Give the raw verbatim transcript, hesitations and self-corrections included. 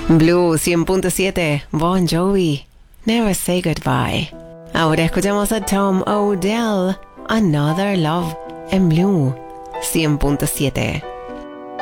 Blue cien punto siete, Bon Jovi, Never Say Goodbye. Ahora escuchamos a Tom Odell, Another Love, en Blue cien punto siete.